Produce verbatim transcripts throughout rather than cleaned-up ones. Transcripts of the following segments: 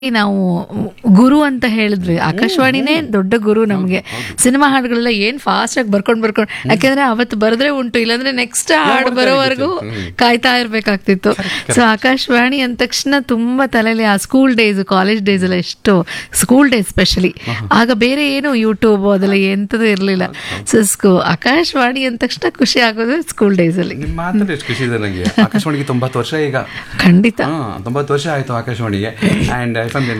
ನಾವು ಗುರು ಅಂತ ಹೇಳಿದ್ವಿ, ಆಕಾಶವಾಣಿನೇ ದೊಡ್ಡ ಗುರು ನಮ್ಗೆ. ಸಿನಿಮಾ ಹಾಡುಗಳೆಲ್ಲ ಏನ್ ಫಾಸ್ಟ್ ಆಗಿ ಬರ್ಕೊಂಡ್ ಬರ್ಕೊಂಡ್, ಯಾಕಂದ್ರೆ ಅವತ್ತು ಬರೆದ್ರೆ ಉಂಟು, ಇಲ್ಲಾಂದ್ರೆ ನೆಕ್ಸ್ಟ್ ಹಾಡು ಬರೋವರೆಗೂ ಕಾಯ್ತಾ ಇರ್ಬೇಕಾಗ್ತಿತ್ತು. ಸೊ ಆಕಾಶವಾಣಿ ಅಂದ ತಕ್ಷಣ ತುಂಬಾ ತಲೆಯಲ್ಲಿ ಆ ಸ್ಕೂಲ್ ಡೇಸ್, ಕಾಲೇಜ್ ಡೇಸ್ ಎಲ್ಲ ಎಷ್ಟು, ಸ್ಕೂಲ್ ಡೇಸ್ ಸ್ಪೆಷಲಿ, ಆಗ ಬೇರೆ ಏನು ಯೂಟ್ಯೂಬ್ ಅದೆಲ್ಲ ಎಂತದೂ ಇರ್ಲಿಲ್ಲ. ಸೊ ಸ್ಕೂ ಆಕಾಶವಾಣಿ ಅಂದ ತಕ್ಷಣ ಖುಷಿ ಆಗೋದು ಸ್ಕೂಲ್ ಡೇಸ್ ಅಲ್ಲಿ. ನಿಮ್ಮ ಮಾತಲ್ಲಿ ಎಷ್ಟು ಖುಷಿ ಇದೆ ನನಗೆ. ಆಕಾಶವಾಣಿಗೆ ತೊಂಬತ್ತು ವರ್ಷ ಈಗ. ಖಂಡಿತ ತೊಂಬತ್ತು ವರ್ಷ ಆಯ್ತು ಆಕಾಶವಾಣಿಗೆ. ಅಂಡ್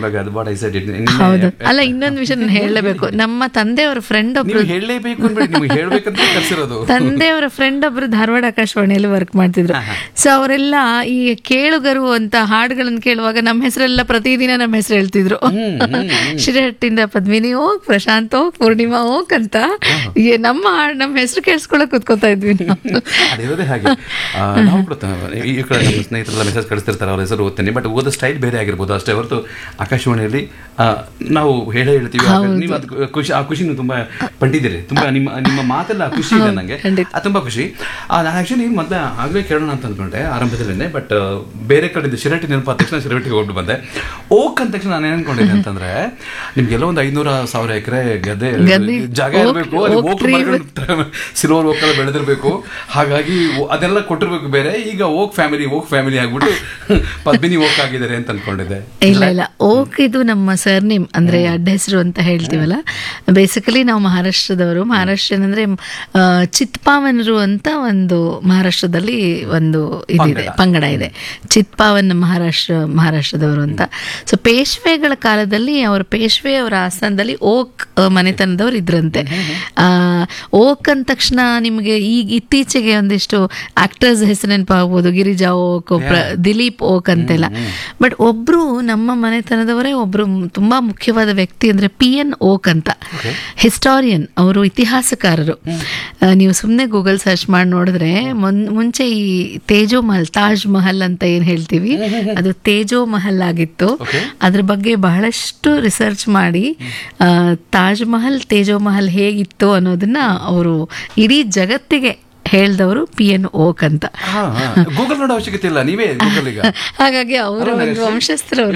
ಹೌದು. ಅಲ್ಲ, ಇನ್ನೊಂದು ವಿಷಯ ನಾನು ಹೇಳಲೇಬೇಕು. ನಮ್ಮ ತಂದೆಯವರ ಫ್ರೆಂಡ್ ಒಬ್ರು, ಹೇಳಲೇಬೇಕು ಹೇಳ್ಬೇಕಂತ ಕರ್ಸಿರೋದು, ತಂದೆಯವರ ಫ್ರೆಂಡ್ ಒಬ್ರು ಧಾರವಾಡ ಆಕಾಶವಾಣಿಯಲ್ಲಿ ವರ್ಕ್ ಮಾಡ್ತಿದ್ರು. ಸೊ ಅವರೆಲ್ಲ ಈ ಕೇಳುಗರು ಅಂತ ಹಾಡುಗಳನ್ನು ಕೇಳುವಾಗ ನಮ್ಮ ಹೆಸರೆಲ್ಲ ಪ್ರತಿದಿನ ನಮ್ಮ ಹೆಸರು ಹೇಳ್ತಿದ್ರು. ಶಿರಹಟ್ಟಿಂದ ಪದ್ಮಿನಿ ಹೋಗ್, ಪ್ರಶಾಂತ್ ಹೋಗ್, ಪೂರ್ಣಿಮಾ ಹೋಗ್ ಅಂತ ನಮ್ಮ ಹಾಡು ನಮ್ಮ ಹೆಸರು ಕೇಳಿಸ್ಕೊಳಕ್ ಕುತ್ಕೋತಾ ಇದ್ವಿ ನಾವು. ಅದಿರೋದೇ ಹಾಗೆ. ನಾವು ಕೂಡ ಈ ಕಡೆ ನಮ್ಮ ಸ್ನೇಹಿತರೆಲ್ಲ ಮೆಸೇಜ್ ಕಳಿಸ್ತಿರ್ತಾರೆ, ಅವ್ರ ಹೆಸರು ಓದ್ತೇನೆ, ಬಟ್ ಓದೋ ಸ್ಟೈಲ್ ಬೇರೆ ಆಗಿರ್ಬೋದು ಅಷ್ಟೇ ಹೊರತು ಆಕಾಶವಾಣಿಯಲ್ಲಿ ನಾವು ಹೇಳೇ ಹೇಳ್ತೀವಿ. ನೀವು ಅದು ಖುಷಿ, ಆ ಖುಷಿ ನೀವು ತುಂಬಾ ಪಂಡಿದ್ದೀರಿ. ತುಂಬಾ ನಿಮ್ಮ ನಿಮ್ಮ ಮಾತೆಲ್ಲ ಖುಷಿ ಇದೆ ನನಗೆ, ತುಂಬಾ ಖುಷಿ. ನಾನು ಆಕ್ಚುಲಿ ಮೊದಲ ಆಗಲೇ ಕೇಳೋಣ ಅಂತ ಅಂದ್ಕೊಂಡೆ ಆರಂಭದಲ್ಲೇ, ಬಟ್ ಬೇರೆ ಕಡೆಯಿಂದ ಶಿರಹಟ್ಟಿ ನೆನಪಾದ ತಕ್ಷಣ ಶಿರಹಟ್ಟಿಗೆ ಹೋಗ್ಬಿಟ್ಟು ಬಂದೆ. ಓಕ್ ಅಂದ ತಕ್ಷಣ ನಾನು ಏನ್ಕೊಂಡಿದ್ದೆ ಅಂತಂದ್ರೆ, ನಿಮ್ಗೆಲ್ಲ ಒಂದು ಐನೂರ ಸಾವಿರ ಎಕರೆ ಗದ್ದೆ ಜಾಗ ಇರಬೇಕು, ಸಿಲ್ವರ್ ಓಕ್ ಎಲ್ಲ ಬೆಳೆದಿರ್ಬೇಕು, ಹಾಗಾಗಿ ಅದೆಲ್ಲ ಕೊಟ್ಟಿರ್ಬೇಕು ಬೇರೆ. ಈಗ ಓಕ್ ಫ್ಯಾಮಿಲಿ ಓಕ್ ಫ್ಯಾಮಿಲಿ ಆಗ್ಬಿಟ್ಟು ಪದ್ಮಿನಿ ಓಕ್ ಆಗಿದ್ದಾರೆ ಅಂತ ಅನ್ಕೊಂಡಿದ್ದೆ. ಇಲ್ಲ ಇಲ್ಲ, ಓಕ್ ಇದು ನಮ್ಮ ಸರ್ನೇಮ್, ಅಂದ್ರೆ ಅಡ್ಡ ಹೆಸರು ಅಂತ ಹೇಳ್ತೀವಲ್ಲ. ಬೇಸಿಕಲಿ ನಾವು ಮಹಾರಾಷ್ಟ್ರದವರು. ಮಹಾರಾಷ್ಟ್ರ ಅಂದ್ರೆ ಚಿತ್ಪಾವನರು ಅಂತ ಒಂದು ಮಹಾರಾಷ್ಟ್ರದಲ್ಲಿ ಒಂದು ಇದಿದೆ, ಪಂಗಡ ಇದೆ, ಚಿತ್ಪಾವನ್ ಮಹಾರಾಷ್ಟ್ರ ಮಹಾರಾಷ್ಟ್ರದವರು ಅಂತ. ಸೊ ಪೇಶ್ವೆಗಳ ಕಾಲದಲ್ಲಿ ಅವರ ಪೇಶ್ವೆ ಅವರ ಆಸ್ಥಾನದಲ್ಲಿ ಓಕ್ ಮನೆತನದವ್ರು ಇದ್ರಂತೆ. ಆ ಓಕ್ ಅಂದ ತಕ್ಷಣ ನಿಮಗೆ ಈಗ ಇತ್ತೀಚೆಗೆ ಒಂದಿಷ್ಟು ಆಕ್ಟರ್ಸ್ ಹೆಸರು ನೆನಪಾಗ್ಬೋದು, ಗಿರಿಜಾ ಓಕ್, ದಿಲೀಪ್ ಓಕ್ ಅಂತೆಲ್ಲ. ಬಟ್ ಒಬ್ರು ನಮ್ಮ ಮನೆತನದವರೇ ಒಬ್ರು ತುಂಬಾ ಮುಖ್ಯವಾದ ವ್ಯಕ್ತಿ ಅಂದ್ರೆ ಪಿ ಎನ್ ಓಕ್ ಅಂತ, ಹಿಸ್ಟಾರಿಯನ್, ಅವರು ಇತಿಹಾಸಕಾರರು. ನೀವು ಸುಮ್ಮನೆ ಗೂಗಲ್ ಸರ್ಚ್ ಮಾಡಿ ನೋಡಿದ್ರೆ ಮುಂಚೆ ಈ ತೇಜೋ ಮಹಲ್, ತಾಜ್ ಮಹಲ್ ಅಂತ ಏನ್ ಹೇಳ್ತೀವಿ, ಅದು ತೇಜೋ ಮಹಲ್ ಆಗಿತ್ತು. ಅದ್ರ ಬಗ್ಗೆ ಬಹಳಷ್ಟು ರಿಸರ್ಚ್ ಮಾಡಿ ತಾಜ್ ಮಹಲ್, ತೇಜೋ ಮಹಲ್ ಹೇಗಿತ್ತು ಅನ್ನೋದನ್ನ ಅವರು ಇಡೀ ಜಗತ್ತಿಗೆ ಹೇಳ್ದವರು ಪಿ ಎನ್ ಓಕ್ ಅಂತ. ಗೂಗಲ್ ನೋಡೋ ಅವಶ್ಯಕತೆ ಇಲ್ಲ, ನೀವೇ ಗೂಗಲ್ ಈಗ. ಹಾಗಾಗಿ ಅವರು ಒಂದು ವಂಶಸ್ಥರವರು,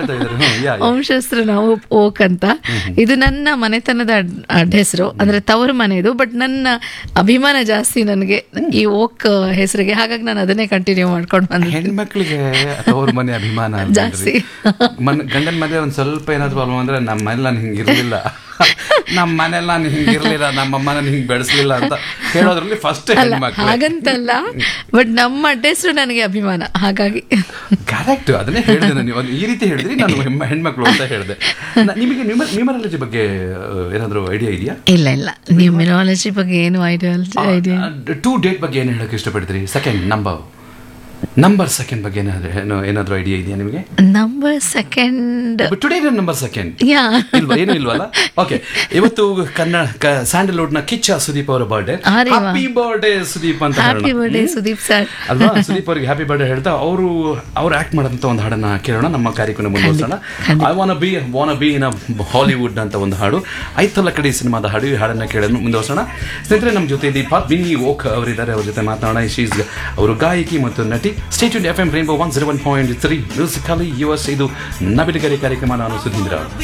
ವಂಶಸ್ಥರು ನಾವು ಓಕ್ ಅಂತ. ಇದು ನನ್ನ ಮನೆತನದ ಅಡ್ಡ ಹೆಸರು, ಅಂದ್ರೆ ತವರು ಮನೆಯದು. ಬಟ್ ನನ್ನ ಅಭಿಮಾನ ಜಾಸ್ತಿ ನನಗೆ ಈ ಓಕ್ ಹೆಸರಿಗೆ, ಹಾಗಾಗಿ ನಾನು ಅದನ್ನೇ ಕಂಟಿನ್ಯೂ ಮಾಡ್ಕೊಂಡು ಬಂದೆ. ಹೆಣ್ಮಕ್ಳಿಗೆ ತವರು ಮನೆ ಅಭಿಮಾನ ಜಾಸ್ತಿ. ಗಂಡನ ಮನೆ ಒಂದ್ ಸ್ವಲ್ಪ ಏನಾದ್ರು ಪ್ರಾಬ್ಲಮ್ ಅಂದ್ರೆ ನಮ್ಮ ಮನೇಲಿ ನಾನು ಹಿಂಗಿರ್ಲಿಲ್ಲ, ನಮ್ಮ ಮನೇಲಿ ನಾನು ಹಿಂಗಿರ್ಲಿಲ್ಲ, ನಮ್ಮಮ್ಮ ನಾನು ಹಿಂಗ್ ಬೆಳೆಸ್ಲಿಲ್ಲ ಅಂತ ಹೇಳೋದ್ರಲ್ಲಿ ಫಸ್ಟ್ ಹೆಣ್ಮಕ್ಳು. ಹಾಗಂತಲ್ಲ, ಬಟ್ ನಮ್ಮ ಅಡ್ಡ ಹೆಸರು ನನಗೆ ಅಭಿಮಾನ, ಹಾಗಾಗಿ ಕರೆಕ್ಟ್. ಅದನ್ನೇ ಹೇಳಿದೆ ನಾನು, ಈ ರೀತಿ ಹೇಳಿದ್ರಿ, ನಾನು ಹೆಣ್ಮಕ್ಳು ಅಂತ ಹೇಳಿದೆ. ನಿಮಗೆ ನ್ಯೂಮರಾಲಜಿ ಬಗ್ಗೆ ಏನಾದ್ರು ಐಡಿಯಾ ಇದೆಯಾ? ಇಲ್ಲ ಇಲ್ಲ, ನ್ಯೂಮರಾಲಜಿ ಬಗ್ಗೆ ಏನು ಐಡಿಯಾ ಐಡಿಯಾ ಟು ಡೇಟ್ ಬಗ್ಗೆ ಏನು ಹೇಳಕ್ ಇಷ್ಟಪಡ್ತೀರಿ? ಸೆಕೆಂಡ್ ನಂಬರ್ ನಂಬರ್ ಸೆಕೆಂಡ್ ಬಗ್ಗೆ ಏನಾದ್ರು ಏನಾದ್ರು ಐಡಿಯಾ ಇದೆಯಾ ನಿಮಗೆ? Number second today number second ಯಾ ಇಲ್ವಾ? ಏನು ಇಲ್ವಲ್ಲ. ಓಕೆ, ಇವತ್ತು ಕನ್ನಡ ಸ್ಯಾಂಡಲ್ವುಡ್ ನ ಕಿಚ್ಚ ಸುದೀಪ್ ಅವರ ಬರ್ಡೇ. ಹ್ಯಾಪಿ ಬರ್ಡೇ ಸುದೀಪ್ ಅಂತ. ಹ್ಯಾಪಿ ಬರ್ಡೇ ಸುದೀಪ್ ಸರ್ ಅಲ್ವಾ? ಸುದೀಪ್ ಅವ್ರಿಗೆ ಹ್ಯಾಪಿ ಬರ್ಡೇ ಹೇಳ್ತಾ ಅವರು ಅವ್ರು ಆಕ್ಟ್ ಮಾಡೋದಂತ ಒಂದು ಹಾಡನ್ನ ಕೇಳೋಣ, ನಮ್ಮ ಕಾರ್ಯಕ್ರಮ ಮುಂದುವರ್ಸೋಣ. I von B von B in Hollywood ಅಂತ ಒಂದು ಹಾಡು, ಐತಲ್ಲ ಕಡೆ ಸಿನಿಮಾದ ಹಾಡು. ಈ ಹಾಡನ್ನ ಕೇಳೋಣ, ಮುಂದುವರ್ಸೋಣ. ಸ್ನೇಹಿತರೆ, ನಮ್ಮ ಜೊತೆ ಪದ್ಮಿನಿ ಓಕ್ ಅವರಿದ್ದಾರೆ, ಅವ್ರ ಜೊತೆ ಮಾತನಾಡೋಣ. ಶೀಸ್ ಅವರು ಗಾಯಕಿ ಮತ್ತು ನಟಿ. Stay tuned F M rainbow one zero one point three musically yours. ಇದು ನವಿಲುಗರಿ ಕಾರ್ಯಕ್ರಮ. ನಾನು ಸುಧೀಂದ್ರ.